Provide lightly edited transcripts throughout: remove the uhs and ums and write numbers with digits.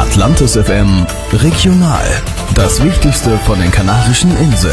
Atlantis FM Regional. Das Wichtigste von den Kanarischen Inseln.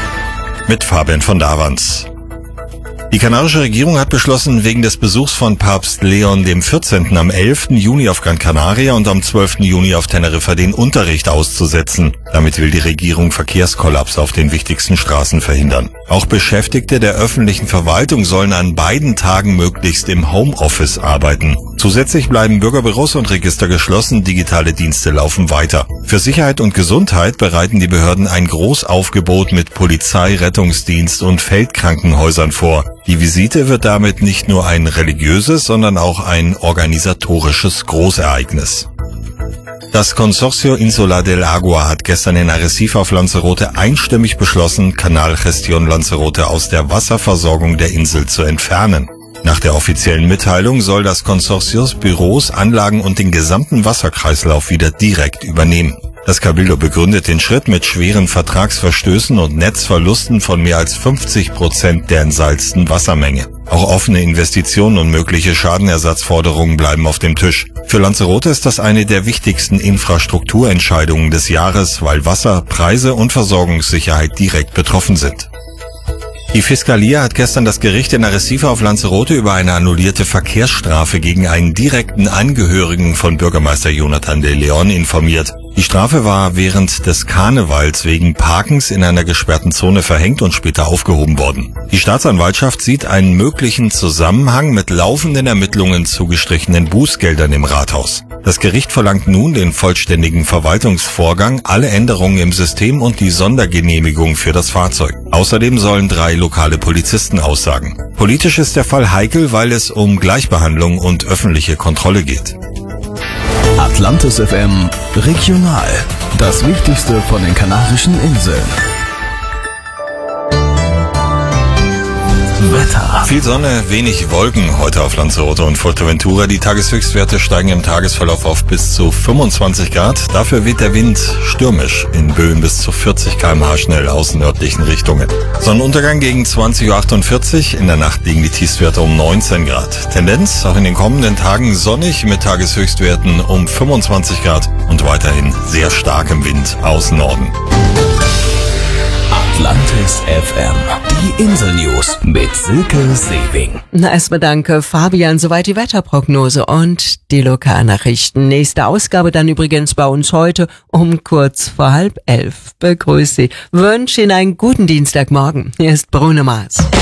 Mit Fabian von Davans. Die kanarische Regierung hat beschlossen, wegen des Besuchs von Papst Leon XIV. Am 11. Juni auf Gran Canaria und am 12. Juni auf Teneriffa den Unterricht auszusetzen. Damit will die Regierung Verkehrskollaps auf den wichtigsten Straßen verhindern. Auch Beschäftigte der öffentlichen Verwaltung sollen an beiden Tagen möglichst im Homeoffice arbeiten. Zusätzlich bleiben Bürgerbüros und Register geschlossen, digitale Dienste laufen weiter. Für Sicherheit und Gesundheit bereiten die Behörden ein Großaufgebot mit Polizei, Rettungsdienst und Feldkrankenhäusern vor. Die Visite wird damit nicht nur ein religiöses, sondern auch ein organisatorisches Großereignis. Das Consorcio Insular del Agua hat gestern in Arrecife auf Lanzarote einstimmig beschlossen, Canal Gestión Lanzarote aus der Wasserversorgung der Insel zu entfernen. Nach der offiziellen Mitteilung soll das Konsortium Büros, Anlagen und den gesamten Wasserkreislauf wieder direkt übernehmen. Das Cabildo begründet den Schritt mit schweren Vertragsverstößen und Netzverlusten von mehr als 50% der entsalzten Wassermenge. Auch offene Investitionen und mögliche Schadenersatzforderungen bleiben auf dem Tisch. Für Lanzarote ist das eine der wichtigsten Infrastrukturentscheidungen des Jahres, weil Wasser, Preise und Versorgungssicherheit direkt betroffen sind. Die Fiscalia hat gestern das Gericht in Arrecife auf Lanzarote über eine annullierte Verkehrsstrafe gegen einen direkten Angehörigen von Bürgermeister Jonathan de Leon informiert. Die Strafe war während des Karnevals wegen Parkens in einer gesperrten Zone verhängt und später aufgehoben worden. Die Staatsanwaltschaft sieht einen möglichen Zusammenhang mit laufenden Ermittlungen zu gestrichenen Bußgeldern im Rathaus. Das Gericht verlangt nun den vollständigen Verwaltungsvorgang, alle Änderungen im System und die Sondergenehmigung für das Fahrzeug. Außerdem sollen 3 lokale Polizisten aussagen. Politisch ist der Fall heikel, weil es um Gleichbehandlung und öffentliche Kontrolle geht. Atlantis FM Regional. Das Wichtigste von den Kanarischen Inseln. Wetter. Viel Sonne, wenig Wolken heute auf Lanzarote und Fuerteventura. Die Tageshöchstwerte steigen im Tagesverlauf auf bis zu 25 Grad. Dafür weht der Wind stürmisch in Böen bis zu 40 km/h schnell aus nördlichen Richtungen. Sonnenuntergang gegen 20.48 Uhr. In der Nacht liegen die Tiefstwerte um 19 Grad. Tendenz auch in den kommenden Tagen sonnig mit Tageshöchstwerten um 25 Grad und weiterhin sehr starkem Wind aus Norden. Atlantis FM. Die Insel-News mit Silke Sewing. Na, erstmal danke, Fabian. Soweit die Wetterprognose und die Lokalnachrichten. Nächste Ausgabe dann übrigens bei uns heute um kurz vor 10:30. Begrüße Sie. Wünsche Ihnen einen guten Dienstagmorgen. Hier ist Bruno Mars.